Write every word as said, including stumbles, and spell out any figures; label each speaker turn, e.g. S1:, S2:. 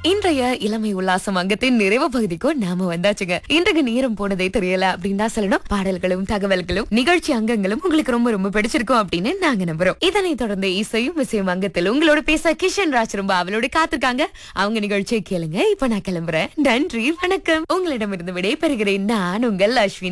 S1: இன்றைய இளமை உல்லாசம் அங்கத்தின் நிறைவு பகுதிக்கும் நாம வந்தாச்சுங்க. இன்றைக்கு நேரம் போனதே தெரியல அப்படின்னு தான் சொல்லணும். பாடல்களும் தகவல்களும் நிகழ்ச்சி அங்கங்களும் உங்களுக்கு ரொம்ப ரொம்ப பிடிச்சிருக்கும் அப்படின்னு நாங்க நம்புறோம். இதனை தொடர்ந்து இசையும் விஷயம் அங்கத்தில் உங்களோட பேச கிஷன் ராஜ் ரொம்ப அவளோட காத்திருக்காங்க. அவங்க நிகழ்ச்சியை கேளுங்க. இப்ப நான் கிளம்புறேன். நன்றி, வணக்கம். உங்களிடமிருந்து விடை பெறுகிறேன். நான் உங்கள் அஸ்வினி.